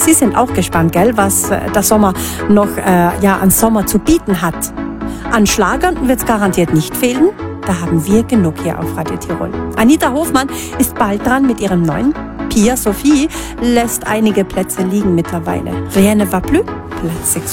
Sie sind auch gespannt, gell, was der Sommer noch an Sommer zu bieten hat. An Schlagern wird es garantiert nicht fehlen. Da haben wir genug hier auf Radio Tirol. Anita Hofmann ist bald dran mit ihrem neuen. Pia Sophie lässt einige Plätze liegen mittlerweile. Rien ne va plus, Platz 6.